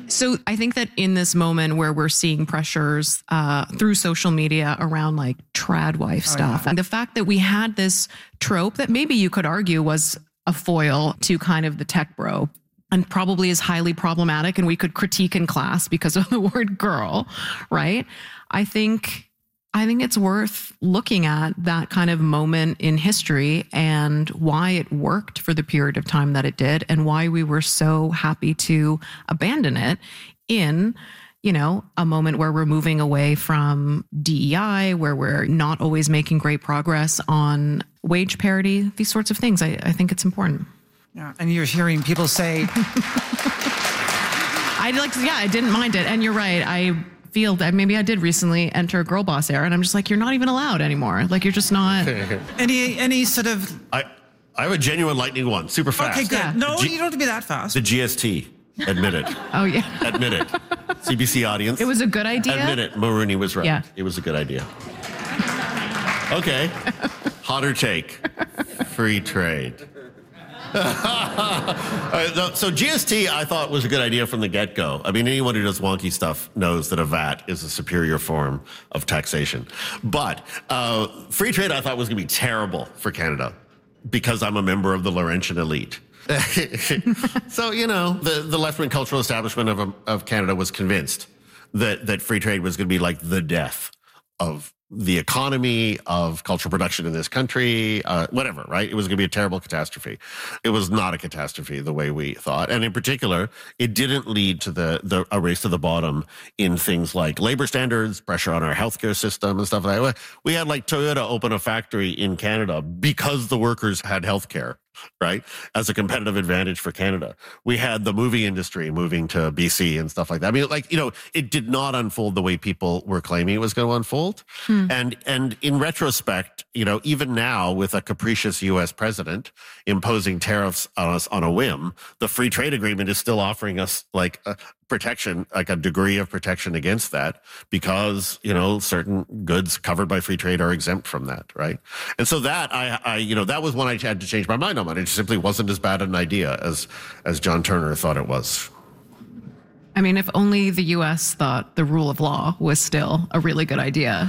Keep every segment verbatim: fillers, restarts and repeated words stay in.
So I think that in this moment where we're seeing pressures uh, through social media around like trad wife stuff, oh, yeah. and the fact that we had this trope that maybe you could argue was a foil to kind of the tech bro and probably is highly problematic and we could critique in class because of the word girl, right? I think I think it's worth looking at that kind of moment in history and why it worked for the period of time that it did and why we were so happy to abandon it in, you know, a moment where we're moving away from D E I, where we're not always making great progress on wage parity, these sorts of things. I, I think it's important. Yeah, and you're hearing people say... I'd like to, yeah, I didn't mind it. And you're right. I feel that maybe I did recently enter a girl boss era and I'm just like, you're not even allowed anymore. Like, you're just not. any any sort of... I, I have a genuine lightning one, super fast. Okay, good. Yeah. No, G- you don't have to be that fast. The G S T. Admit it. Oh, yeah. Admit it. C B C audience. It was a good idea? Admit it. Mulroney was right. Yeah. It was a good idea. Okay. Hotter take. Free trade. uh, so G S T, I thought, was a good idea from the get-go. I mean, anyone who does wonky stuff knows that a V A T is a superior form of taxation. But uh, free trade, I thought, was going to be terrible for Canada because I'm a member of the Laurentian elite. So, you know, the, the left-wing cultural establishment of, of Canada was convinced that, that free trade was going to be like the death of the economy, of cultural production in this country, uh, whatever, right? It was going to be a terrible catastrophe. It was not a catastrophe the way we thought. And in particular, it didn't lead to the, the a race to the bottom in things like labor standards, pressure on our healthcare system and stuff like that. We had like Toyota open a factory in Canada because the workers had healthcare, right? As a competitive advantage for Canada. We had the movie industry moving to B C and stuff like that. I mean, like, you know, it did not unfold the way people were claiming it was going to unfold. Hmm. And, and in retrospect, you know, even now with a capricious U S president imposing tariffs on us on a whim, the free trade agreement is still offering us like a protection, like a degree of protection against that because, you know, certain goods covered by free trade are exempt from that, right? And so that, I, I you know, that was one I had to change my mind on. It simply wasn't as bad an idea as, as John Turner thought it was. I mean, if only the U S thought the rule of law was still a really good idea.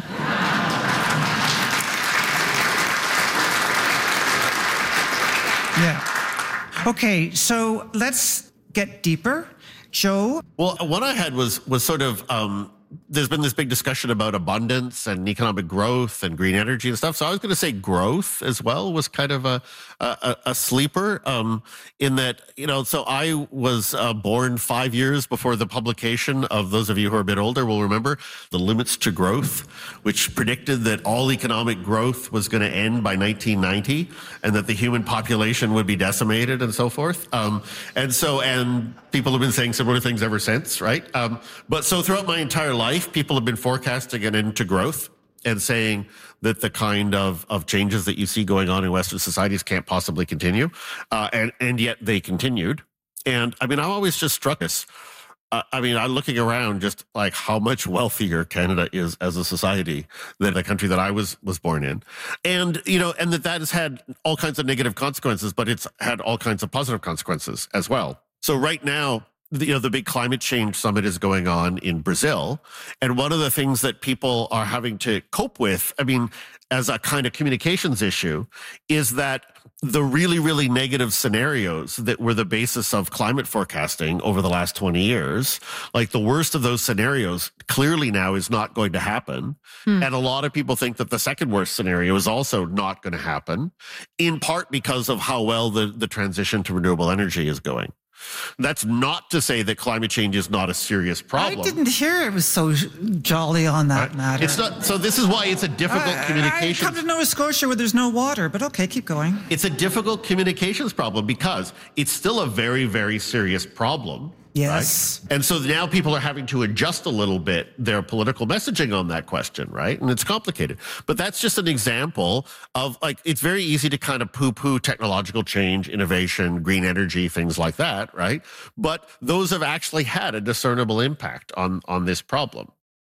Yeah. Okay, so let's get deeper. Joe? Well, what I had was was sort of, um, there's been this big discussion about abundance and economic growth and green energy and stuff. So I was going to say growth as well was kind of a a, a sleeper um, in that, you know, so I was uh, born five years before the publication of, those of you who are a bit older will remember, The Limits to Growth, which predicted that all economic growth was going to end by nineteen ninety and that the human population would be decimated and so forth. Um, and so, and people have been saying similar things ever since, right? Um, but so throughout my entire life, people have been forecasting an end to growth and saying that the kind of, of changes that you see going on in Western societies can't possibly continue. Uh, and, and yet they continued. And I mean, I'm always just struck this. Uh, I mean, I'm looking around just like how much wealthier Canada is as a society than the country that I was, was born in. And, you know, and that that has had all kinds of negative consequences, but it's had all kinds of positive consequences as well. So right now, you know, the big climate change summit is going on in Brazil. And one of the things that people are having to cope with, I mean, as a kind of communications issue, is that the really, really negative scenarios that were the basis of climate forecasting over the last twenty years, like the worst of those scenarios clearly now is not going to happen. Hmm. And a lot of people think that the second worst scenario is also not going to happen, in part because of how well the, the transition to renewable energy is going. That's not to say that climate change is not a serious problem. I didn't hear it was so jolly on that right? matter. It's not. So this is why it's a difficult uh, communication. I come to Nova Scotia where there's no water, but okay, keep going. It's a difficult communications problem because it's still a very, very serious problem. Yes. Right? And so now people are having to adjust a little bit their political messaging on that question, right? And it's complicated. But that's just an example of, like, it's very easy to kind of poo-poo technological change, innovation, green energy, things like that, right? But those have actually had a discernible impact on, on this problem.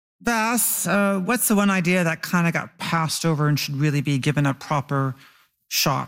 Vas, uh, what's the one idea that kind of got passed over and should really be given a proper shot?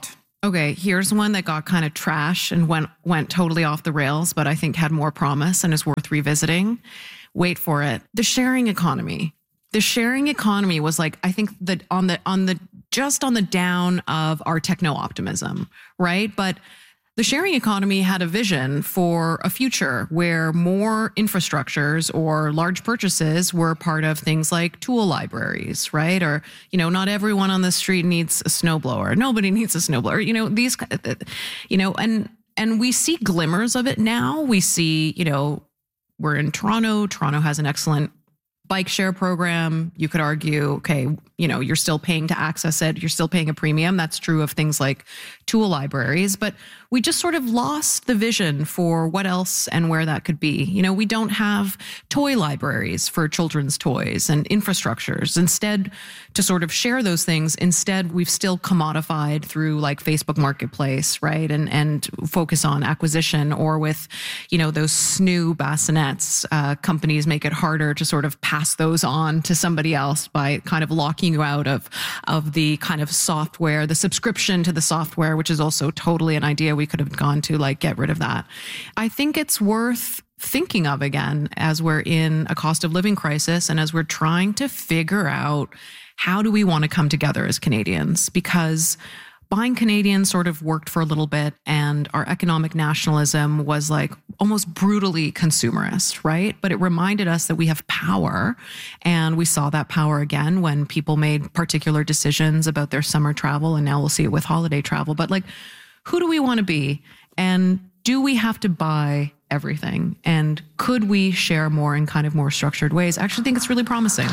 Okay, here's one that got kind of trash and went went totally off the rails, but I think had more promise and is worth revisiting. Wait for it. The sharing economy. The sharing economy was like, I think that on the on the just on the down of our techno optimism, right? But the sharing economy had a vision for a future where more infrastructures or large purchases were part of things like tool libraries, right? Or, you know, not everyone on the street needs a snowblower. Nobody needs a snowblower. You know, these, you know, and and we see glimmers of it now. We see, you know, we're in Toronto. Toronto has an excellent bike share program. You could argue, okay, you know, you're still paying to access it. You're still paying a premium. That's true of things like tool libraries, but we just sort of lost the vision for what else and where that could be. You know, we don't have toy libraries for children's toys and infrastructures. Instead, to sort of share those things, instead, we've still commodified through like Facebook Marketplace, right? And and focus on acquisition, or with, you know, those S N U bassinets, uh, companies make it harder to sort of pass those on to somebody else by kind of locking you out of, of the kind of software, the subscription to the software, which is also totally an idea we could have gone to, like, get rid of that. I think it's worth thinking of again as we're in a cost of living crisis and as we're trying to figure out how do we want to come together as Canadians, because buying Canadian sort of worked for a little bit, and our economic nationalism was like almost brutally consumerist, right? But it reminded us that we have power, and we saw that power again when people made particular decisions about their summer travel, and now we'll see it with holiday travel. But like, who do we want to be? And do we have to buy everything? And could we share more in kind of more structured ways? I actually think it's really promising.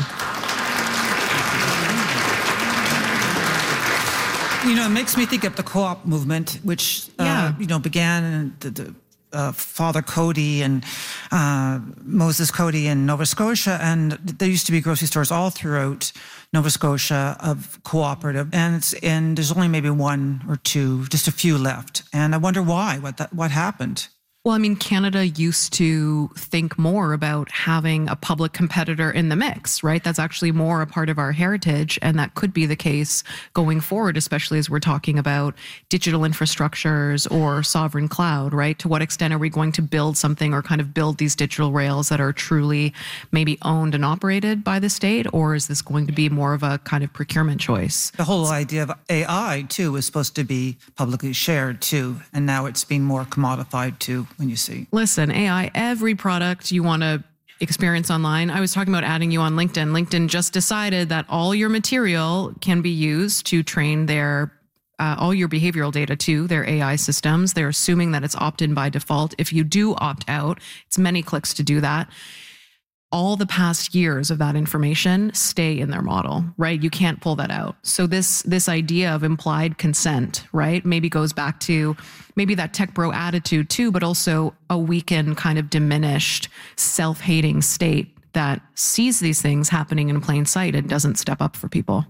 You know, it makes me think of the co-op movement, which, uh, Yeah. you know, began in the, the uh, Father Cody and uh, Moses Cody in Nova Scotia. And there used to be grocery stores all throughout Nova Scotia of cooperative. And it's, and there's only maybe one or two, just a few left. And I wonder why, what that, what happened. Well, I mean, Canada used to think more about having a public competitor in the mix, right? That's actually more a part of our heritage, and that could be the case going forward, especially as we're talking about digital infrastructures or sovereign cloud, right? To what extent are we going to build something or kind of build these digital rails that are truly maybe owned and operated by the state, or is this going to be more of a kind of procurement choice? The whole idea of A I, too, was supposed to be publicly shared, too, and now it's being more commodified, too. When you see, listen, A I, every product you want to experience online. I was talking about adding you on LinkedIn. LinkedIn just decided that all your material can be used to train their uh, all your behavioral data to their A I systems. They're assuming that it's opt-in by default. If you do opt out, it's many clicks to do that. All the past years of that information stay in their model, right? You can't pull that out. So this this idea of implied consent, right, maybe goes back to maybe that tech bro attitude too, but also a weakened, kind of diminished, self-hating state that sees these things happening in plain sight and doesn't step up for people.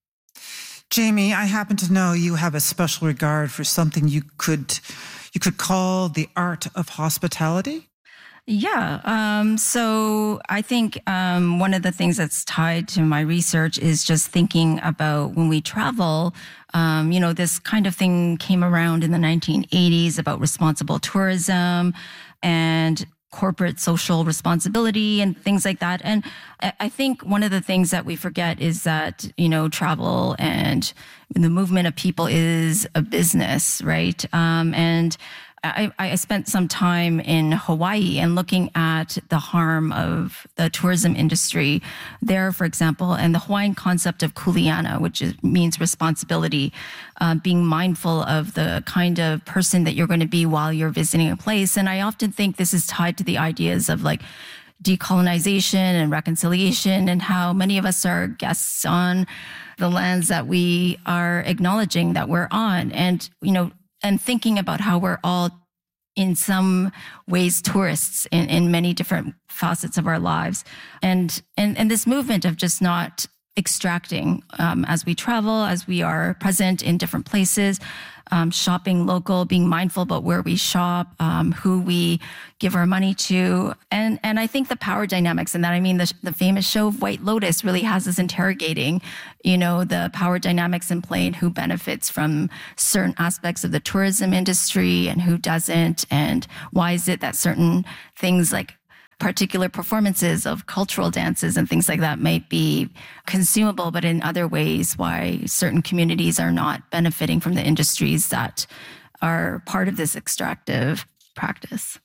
Jamie, I happen to know you have a special regard for something you could you could call the art of hospitality. Yeah. Um, so I think um, one of the things that's tied to my research is just thinking about when we travel. Um, you know, this kind of thing came around in the nineteen eighties about responsible tourism and corporate social responsibility and things like that. And I think one of the things that we forget is that, you know, travel and the movement of people is a business, right? Um, and I, I spent some time in Hawaii and looking at the harm of the tourism industry there, for example, and the Hawaiian concept of kuleana, which is, means responsibility, uh, being mindful of the kind of person that you're going to be while you're visiting a place. And I often think this is tied to the ideas of like decolonization and reconciliation, and how many of us are guests on the lands that we are acknowledging that we're on. And, you know, and thinking about how we're all in some ways tourists in, in many different facets of our lives. And, and, and this movement of just not extracting um, as we travel, as we are present in different places, um, shopping local, being mindful about where we shop, um, who we give our money to. And and I think the power dynamics in that, I mean, the, the famous show White Lotus really has us interrogating, you know, the power dynamics in play and who benefits from certain aspects of the tourism industry and who doesn't. And why is it that certain things like particular performances of cultural dances and things like that might be consumable, but in other ways, why certain communities are not benefiting from the industries that are part of this extractive practice.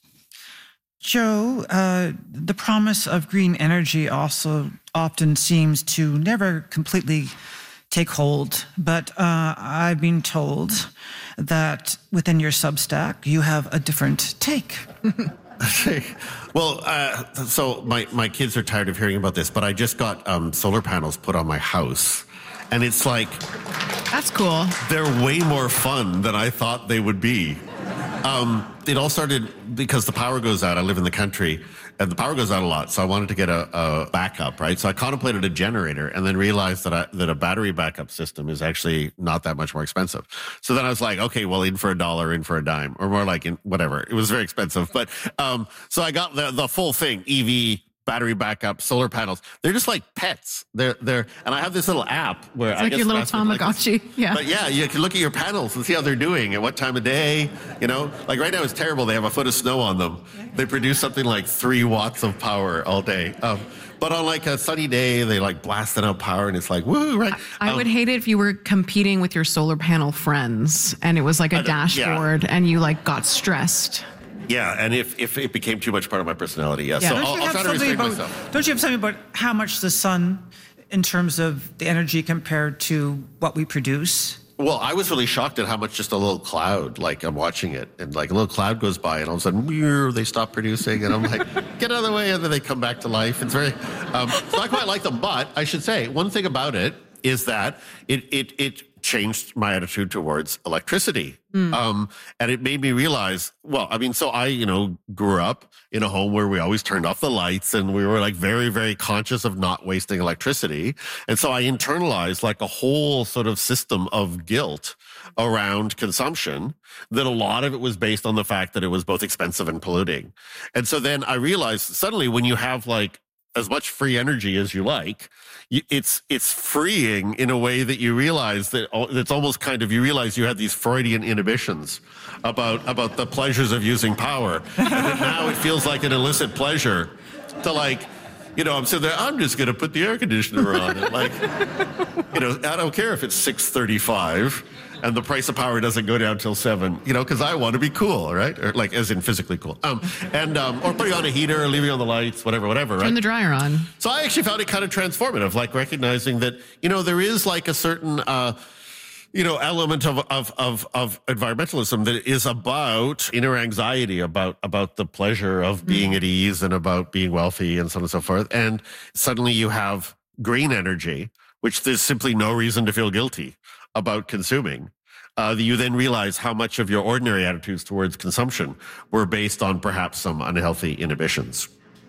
Joe, uh, the promise of green energy also often seems to never completely take hold, but uh, I've been told that within your Substack, you have a different take. Well, uh, so my, my kids are tired of hearing about this, but I just got um, solar panels put on my house. And it's like... That's cool. They're way more fun than I thought they would be. Um, it all started because the power goes out. I live in the country, and the power goes out a lot. So I wanted to get a, a backup, right? So I contemplated a generator and then realized that I, that a battery backup system is actually not that much more expensive. So then I was like, okay, well, in for a dollar, in for a dime, or more like in whatever. It was very expensive. But um, so I got the, the full thing, E V, battery backup, solar panels. They're just like pets. They're they're, and I have this little app where it's I like guess your little Tamagotchi. Like yeah. But yeah, you can look at your panels and see how they're doing at what time of day. You know, like right now it's terrible. They have a foot of snow on them. They produce something like three watts of power all day. Um, but on like a sunny day, they like blasting out power, and it's like woo, right? I, I um, would hate it if you were competing with your solar panel friends, and it was like a uh, dashboard, yeah. and you like got stressed. Yeah, and if, if it became too much part of my personality, yeah. yeah. So don't I'll, you I'll have try to restrict about, myself. Don't you have something about how much the sun, in terms of the energy compared to what we produce? Well, I was really shocked at how much just a little cloud, like I'm watching it, and like a little cloud goes by, and all of a sudden, they stop producing, and I'm like, get out of the way, and then they come back to life. It's very, um, so I quite like them, but I should say, one thing about it is that it it it changed my attitude towards electricity. Mm. Um, and it made me realize, well, I mean, so I, you know, grew up in a home where we always turned off the lights, and we were like very, very conscious of not wasting electricity. And so I internalized like a whole sort of system of guilt around consumption, that a lot of it was based on the fact that it was both expensive and polluting. And so then I realized suddenly, when you have like as much free energy as you like, it's it's freeing in a way that you realize that it's almost kind of, you realize you had these Freudian inhibitions about about the pleasures of using power, and that now it feels like an illicit pleasure to, like, you know, I'm sitting there, I'm just going to put the air conditioner on, and like, you know, I don't care if it's six thirty-five and the price of power doesn't go down till seven, you know, because I want to be cool, right? Or like, as in physically cool. Um, and, um, or putting on a heater, or leaving on the lights, whatever, whatever, right? Turn the dryer on. So I actually found it kind of transformative, like recognizing that, you know, there is like a certain, uh, you know, element of, of, of, of environmentalism that is about inner anxiety, about, about the pleasure of being mm. at ease, and about being wealthy, and so on and so forth. And suddenly you have green energy, which there's simply no reason to feel guilty about consuming. Uh, you then realize how much of your ordinary attitudes towards consumption were based on perhaps some unhealthy inhibitions.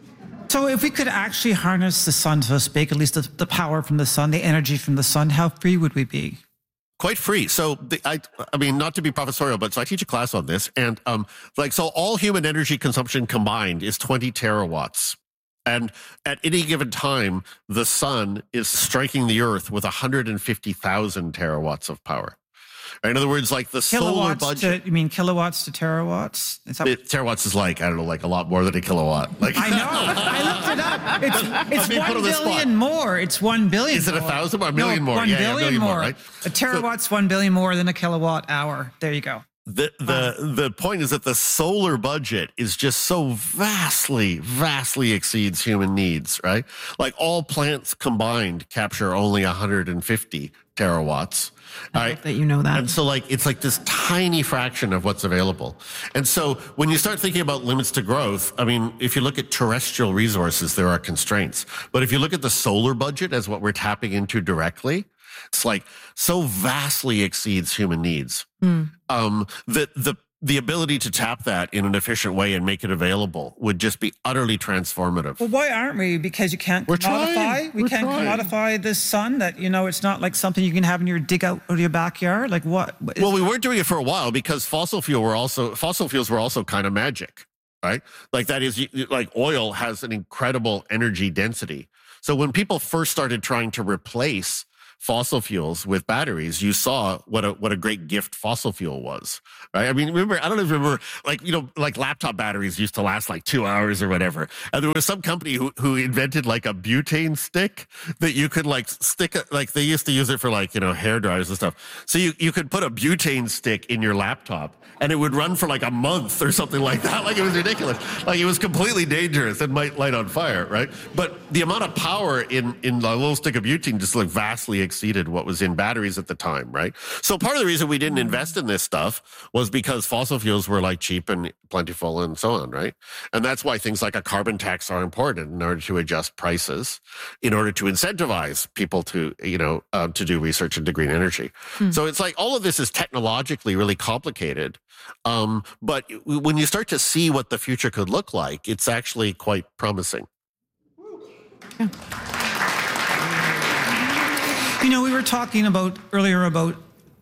So if we could actually harness the sun, so to speak, at least the, the power from the sun, the energy from the sun, how free would we be? Quite free. So, the, I, I mean, not to be professorial, but so I teach a class on this, and um, like, so all human energy consumption combined is twenty terawatts. And at any given time, the sun is striking the earth with one hundred fifty thousand terawatts of power. In other words, like the kilowatts solar budget. To, you mean kilowatts to terawatts? Is that... it, terawatts is like, I don't know, like a lot more than a kilowatt. Like, I know. I looked it up. It's, it's I mean, one billion more. It's one billion. Is it a thousand or a million no, more? One yeah, billion, yeah, a billion more. more, right? A terawatt's so, one billion more than a kilowatt hour. There you go. The the wow. the point is that the solar budget is just so vastly, vastly exceeds human needs, right? Like all plants combined capture only one hundred fifty terawatts. I hope that you know that. And so like, it's like this tiny fraction of what's available. And so when you start thinking about limits to growth, I mean, if you look at terrestrial resources, there are constraints. But if you look at the solar budget as what we're tapping into directly, it's like so vastly exceeds human needs. Mm. Um, that the the ability to tap that in an efficient way and make it available would just be utterly transformative. Well, why aren't we? Because you can't We're commodify. trying. We We're can't trying. commodify this sun. That you know, it's not like something you can have in your dig out of your backyard. Like what? Is, Well, we weren't doing it for a while because fossil fuel were also fossil fuels were also kind of magic, right? Like that is like oil has an incredible energy density. So when people first started trying to replace fossil fuels with batteries, you saw what a what a great gift fossil fuel was, right? I mean, remember, I don't even remember, like, you know, like laptop batteries used to last like two hours or whatever. And there was some company who, who invented like a butane stick that you could like stick, it, like they used to use it for like, you know, hair dryers and stuff. So you, you could put a butane stick in your laptop and it would run for like a month or something like that. Like it was ridiculous. Like it was completely dangerous and might light on fire, right? But the amount of power in, in a little stick of butane just like vastly exceeded what was in batteries at the time, right? So part of the reason we didn't invest in this stuff was because fossil fuels were like cheap and plentiful and so on, right? And that's why things like a carbon tax are important in order to adjust prices, in order to incentivize people to, you know, uh, to do research into green energy. Hmm. So it's like all of this is technologically really complicated. Um, but when you start to see what the future could look like, it's actually quite promising. Yeah. You know, we were talking about earlier about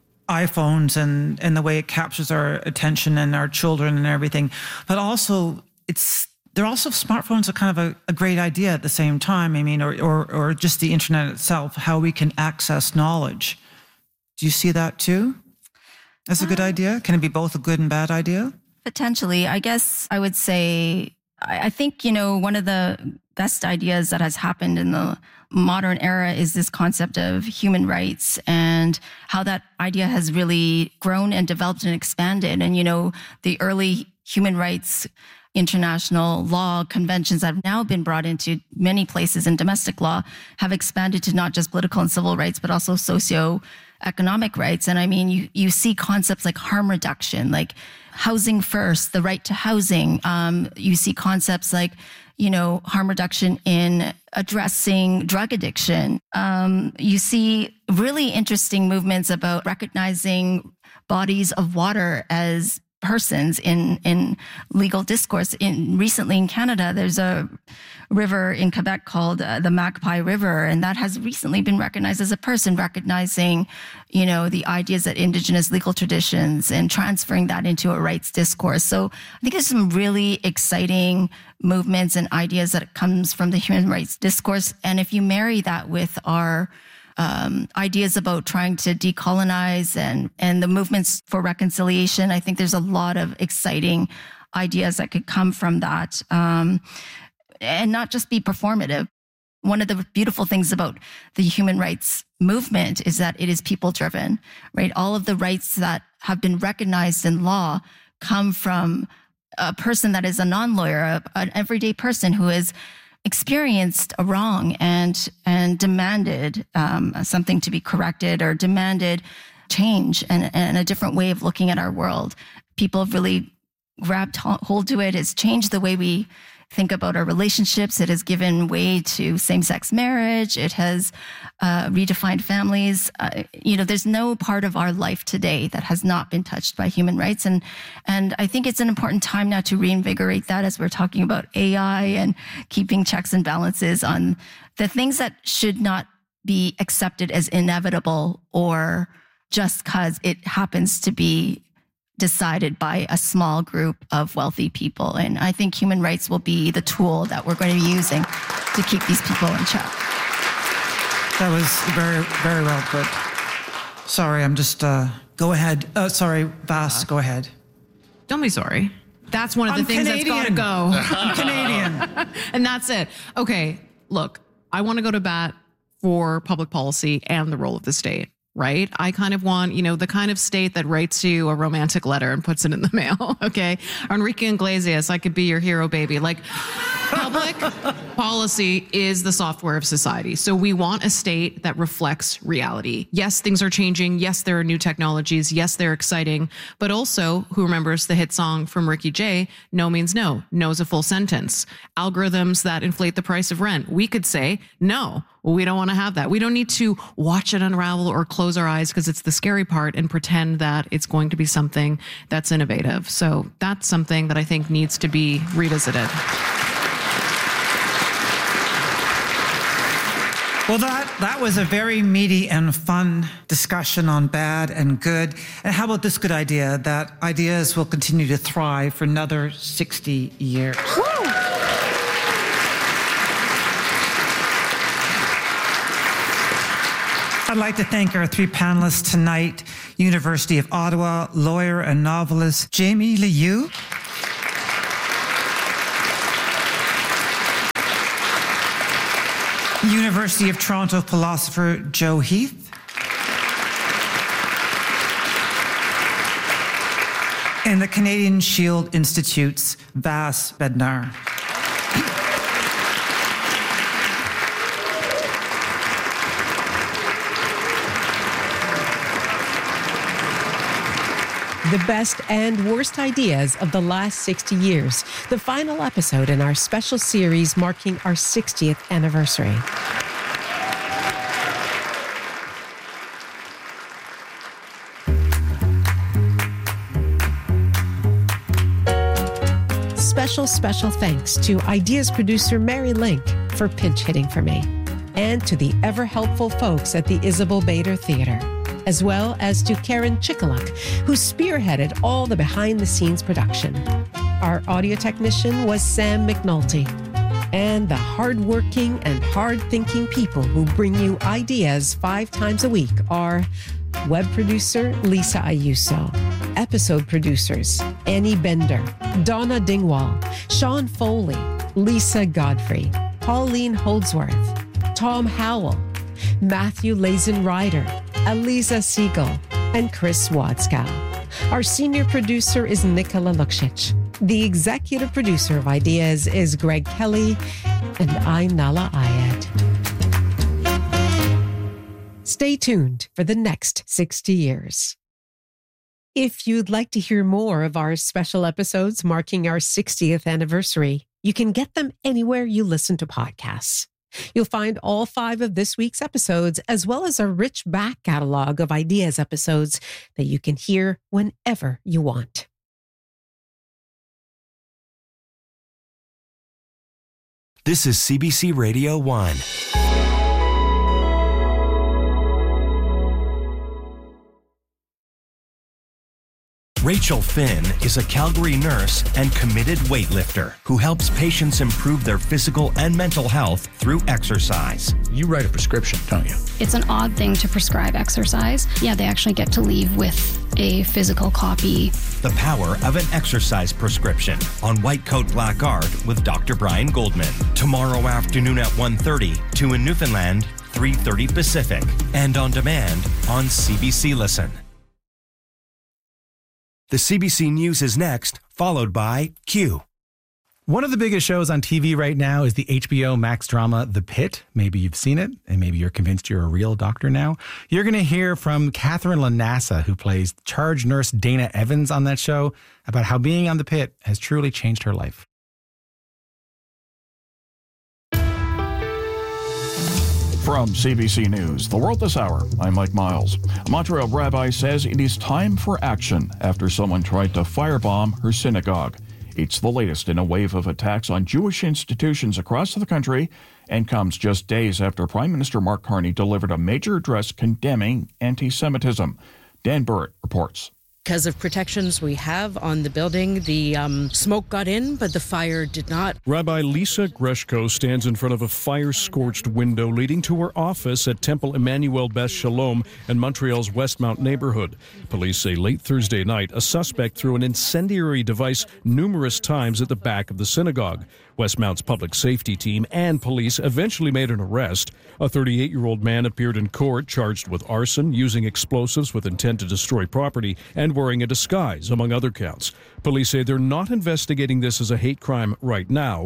iPhones and, and the way it captures our attention and our children and everything. But also, it's they're also smartphones are kind of a, a great idea at the same time. I mean, or, or or just the internet itself, how we can access knowledge. Do you see that too? That's a good idea? Can it be both a good and bad idea? Potentially. I guess I would say, I think, you know, one of the best ideas that has happened in the modern era is this concept of human rights and how that idea has really grown and developed and expanded. And, you know, the early human rights international law conventions that have now been brought into many places in domestic law have expanded to not just political and civil rights, but also socio-economic rights. And I mean, you, you see concepts like harm reduction, like housing first, the right to housing. Um, you see concepts like, you know, harm reduction in addressing drug addiction. Um, you see really interesting movements about recognizing bodies of water as persons in, in legal discourse. In recently in Canada, there's a river in Quebec called uh, the Magpie River, and that has recently been recognized as a person, recognizing, you know, the ideas that Indigenous legal traditions and transferring that into a rights discourse. So I think there's some really exciting movements and ideas that comes from the human rights discourse. And if you marry that with our Um, ideas about trying to decolonize and, and the movements for reconciliation, I think there's a lot of exciting ideas that could come from that, um, and not just be performative. One of the beautiful things about the human rights movement is that it is people-driven, right? All of the rights that have been recognized in law come from a person that is a non-lawyer, an everyday person who is experienced a wrong and and demanded um, something to be corrected or demanded change and, and a different way of looking at our world. People have really grabbed hold to it. It's changed the way we think about our relationships. It has given way to same-sex marriage. It has uh, redefined families. Uh, you know, there's no part of our life today that has not been touched by human rights. And, and I think it's an important time now to reinvigorate that as we're talking about A I and keeping checks and balances on the things that should not be accepted as inevitable or just because it happens to be decided by a small group of wealthy people. And I think human rights will be the tool that we're going to be using to keep these people in check. That was very, very well put. Sorry, I'm just, uh, go ahead. Uh, sorry, Vas, go ahead. Don't be sorry. That's one of the I'm things Canadian. that's got to go. I'm Canadian. And that's it. Okay, look, I want to go to bat for public policy and the role of the state. Right? I kind of want, you know, the kind of state that writes you a romantic letter and puts it in the mail. Okay. Enrique Iglesias, I could be your hero, baby. Like public policy is the software of society. So we want a state that reflects reality. Yes, things are changing. Yes, there are new technologies. Yes, they're exciting. But also, who remembers the hit song from Ricky Jay, no means no. No is a full sentence. Algorithms that inflate the price of rent. We could say, no, we don't want to have that. We don't need to watch it unravel or close our eyes because it's the scary part and pretend that it's going to be something that's innovative. So that's something that I think needs to be revisited. Well, that, that was a very meaty and fun discussion on bad and good. And how about this good idea, that ideas will continue to thrive for another sixty years? Woo! I'd like to thank our three panelists tonight, University of Ottawa lawyer and novelist Jamie Liu, University of Toronto philosopher Joe Heath, and the Canadian Shield Institute's Vas Bednar. The best and worst ideas of the last sixty years. The final episode in our special series marking our sixtieth anniversary. Special, special thanks to Ideas producer Mary Link for pinch hitting for me, and to the ever helpful folks at the Isabel Bader Theatre, as well as to Karen Chikaluk, who spearheaded all the behind-the-scenes production. Our audio technician was Sam McNulty. And the hardworking and hard-thinking people who bring you ideas five times a week are web producer Lisa Ayuso, episode producers Annie Bender, Donna Dingwall, Sean Foley, Lisa Godfrey, Pauline Holdsworth, Tom Howell, Matthew Lazen Ryder, Aliza Siegel, and Chris Wadskow. Our senior producer is Nicola Lukšić. The executive producer of Ideas is Greg Kelly, and I'm Nala Ayed. Stay tuned for the next sixty years. If you'd like to hear more of our special episodes marking our sixtieth anniversary, you can get them anywhere you listen to podcasts. You'll find all five of this week's episodes, as well as a rich back catalog of Ideas episodes that you can hear whenever you want. This is C B C Radio one. Rachel Finn is a Calgary nurse and committed weightlifter who helps patients improve their physical and mental health through exercise. You write a prescription, don't you? It's an odd thing to prescribe exercise. Yeah, they actually get to leave with a physical copy. The power of an exercise prescription on White Coat Black Art with Doctor Brian Goldman. Tomorrow afternoon at one thirty, two in Newfoundland, three thirty Pacific, and on demand on C B C Listen. The C B C News is next, followed by Q. One of the biggest shows on T V right now is the H B O Max drama, The Pit. Maybe you've seen it, and maybe you're convinced you're a real doctor now. You're going to hear from Catherine Lanassa, who plays charge nurse Dana Evans on that show, about how being on The Pit has truly changed her life. From C B C News, The World This Hour, I'm Mike Miles. A Montreal rabbi says it is time for action after someone tried to firebomb her synagogue. It's the latest in a wave of attacks on Jewish institutions across the country and comes just days after Prime Minister Mark Carney delivered a major address condemning anti-Semitism. Dan Burrett reports. Because of protections we have on the building, the um, smoke got in, but the fire did not. Rabbi Lisa Greshko stands in front of a fire-scorched window leading to her office at Temple Emmanuel Beth Shalom in Montreal's Westmount neighborhood. Police say late Thursday night, a suspect threw an incendiary device numerous times at the back of the synagogue. Westmount's public safety team and police eventually made an arrest. A thirty-eight-year-old man appeared in court charged with arson, using explosives with intent to destroy property, and wearing a disguise, among other counts. Police say they're not investigating this as a hate crime right now.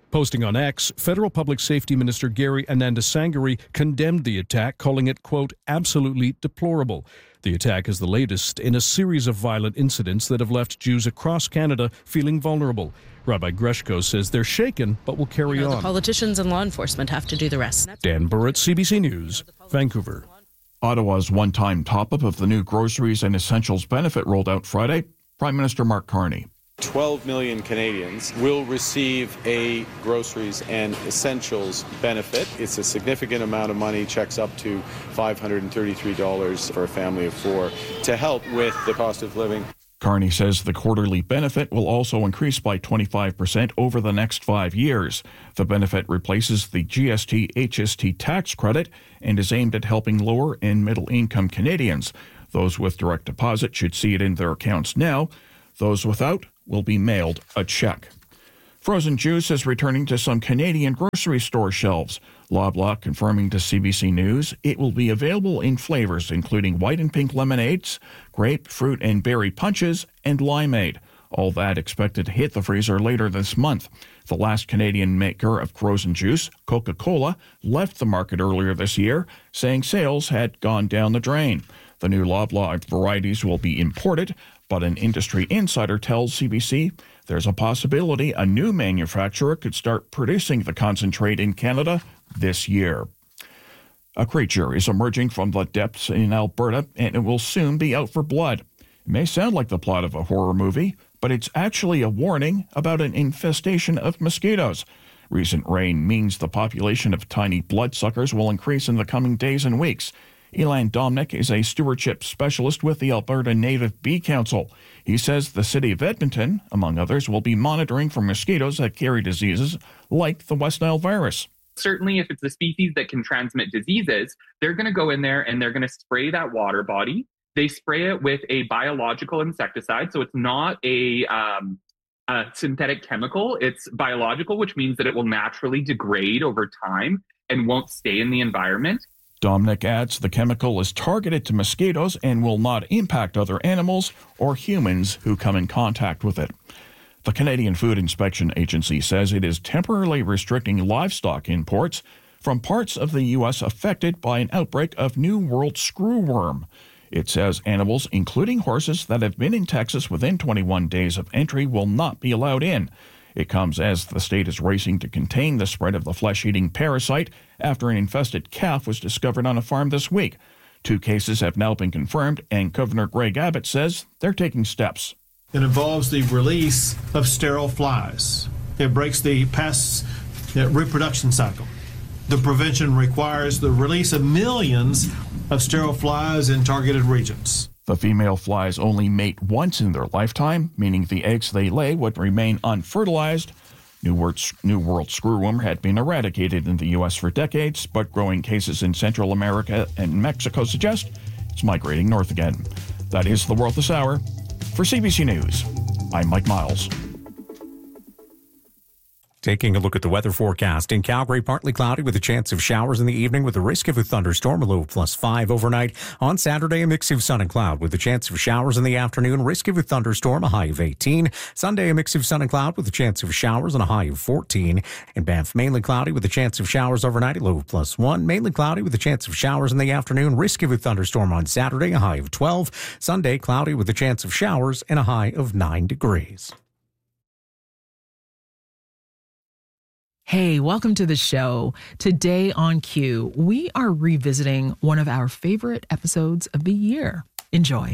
Posting on X, Federal Public Safety Minister Gary Anandasangari condemned the attack, calling it, quote, absolutely deplorable. The attack is the latest in a series of violent incidents that have left Jews across Canada feeling vulnerable. Rabbi Greshko says they're shaken, but will carry you know, on. The politicians and law enforcement have to do the rest. Dan Burrett, C B C News, Vancouver. Ottawa's one-time top-up of the new groceries and essentials benefit rolled out Friday. Prime Minister Mark Carney. twelve million Canadians will receive a groceries and essentials benefit. It's a significant amount of money, checks up to five hundred thirty-three dollars for a family of four, to help with the cost of living. Carney says the quarterly benefit will also increase by twenty-five percent over the next five years. The benefit replaces the G S T H S T tax credit and is aimed at helping lower and middle-income Canadians. Those with direct deposit should see it in their accounts now. Those without will be mailed a check. Frozen juice is returning to some Canadian grocery store shelves. Loblaw confirming to C B C News it will be available in flavors including white and pink lemonades, grape, fruit, and berry punches, and limeade. All that expected to hit the freezer later this month. The last Canadian maker of frozen juice, Coca-Cola, left the market earlier this year, saying sales had gone down the drain. The new Loblaw varieties will be imported, but an industry insider tells C B C there's a possibility a new manufacturer could start producing the concentrate in Canada this year. A creature is emerging from the depths in Alberta, and it will soon be out for blood. It may sound like the plot of a horror movie, but it's actually a warning about an infestation of mosquitoes. Recent rain means the population of tiny bloodsuckers will increase in the coming days and weeks. Elan Dominic is a stewardship specialist with the Alberta Native Bee Council. He says the city of Edmonton, among others, will be monitoring for mosquitoes that carry diseases like the West Nile virus. Certainly, if it's a species that can transmit diseases, they're going to go in there and they're going to spray that water body. They spray it with a biological insecticide, so it's not a, um, a synthetic chemical. It's biological, which means that it will naturally degrade over time and won't stay in the environment. Dominic adds the chemical is targeted to mosquitoes and will not impact other animals or humans who come in contact with it. The Canadian Food Inspection Agency says it is temporarily restricting livestock imports from parts of the U S affected by an outbreak of New World screwworm. It says animals, including horses that have been in Texas within twenty-one days of entry, will not be allowed in. It comes as the state is racing to contain the spread of the flesh-eating parasite after an infested calf was discovered on a farm this week. Two cases have now been confirmed, and Governor Greg Abbott says they're taking steps. It involves the release of sterile flies. It breaks the pest's reproduction cycle. The prevention requires the release of millions of sterile flies in targeted regions. The female flies only mate once in their lifetime, meaning the eggs they lay would remain unfertilized. New World, New World screwworm had been eradicated in the U S for decades, but growing cases in Central America and Mexico suggest it's migrating north again. That is The World This Hour. For C B C News, I'm Mike Miles. Taking a look at the weather forecast. In Calgary, partly cloudy with a chance of showers in the evening with a risk of a thunderstorm, a low of plus five overnight. On Saturday, a mix of sun and cloud with a chance of showers in the afternoon, risk of a thunderstorm, a high of eighteen. Sunday, a mix of sun and cloud with a chance of showers and a high of fourteen. In Banff, mainly cloudy with a chance of showers overnight, a low of plus one. Mainly cloudy with a chance of showers in the afternoon, risk of a thunderstorm on Saturday, a high of twelve. Sunday, cloudy with a chance of showers and a high of nine degrees. Hey, welcome to the show. Today on Q, we are revisiting one of our favorite episodes of the year. Enjoy.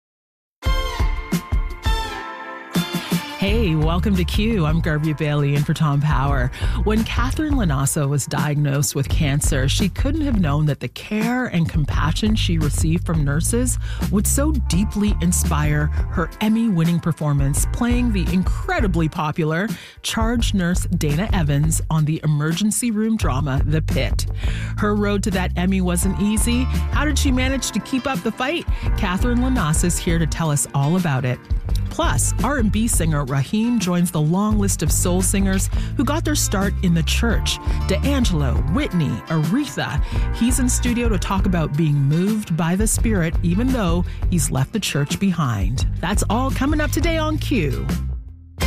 Hey, welcome to Q. I'm Garvey Bailey in for Tom Power. When Catherine Lanasa was diagnosed with cancer, she couldn't have known that the care and compassion she received from nurses would so deeply inspire her Emmy-winning performance playing the incredibly popular charge nurse Dana Evans on the emergency room drama The Pit. Her road to that Emmy wasn't easy. How did she manage to keep up the fight? Catherine Lanasa is here to tell us all about it. Plus, R and B singer Raheem joins the long list of soul singers who got their start in the church. D'Angelo, Whitney, Aretha. He's in studio to talk about being moved by the Spirit even though he's left the church behind. That's all coming up today on Q.